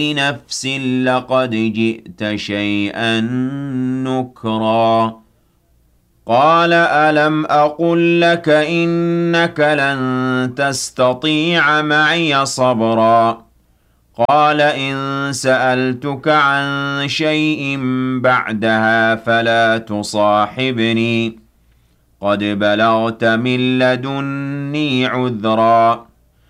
نفس لقد جئت شيئا نكرا. قال ألم أقل لك إنك لن تستطيع معي صبرا. قال إن سألتك عن شيء بعدها فلا تصاحبني قد بلغت من لدني عذرا.